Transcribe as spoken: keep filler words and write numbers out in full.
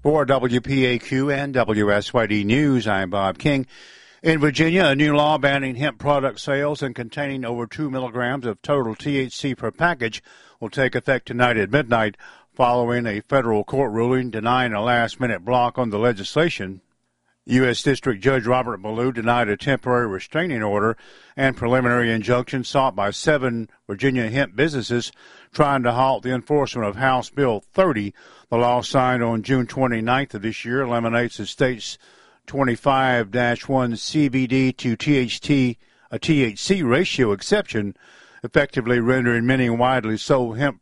For W P A Q and W S Y D News, I'm Bob King. In Virginia, a new law banning hemp product sales and containing over two milligrams of total T H C per package will take effect tonight at midnight, following a federal court ruling denying a last-minute block on the legislation. U S. District Judge Robert Ballou denied a temporary restraining order and preliminary injunction sought by seven Virginia hemp businesses trying to halt the enforcement of House Bill thirty. The law, signed on June twenty-ninth of this year, eliminates the state's twenty-five dash one C B D to T H C, a T H C ratio exception, effectively rendering many widely sold hemp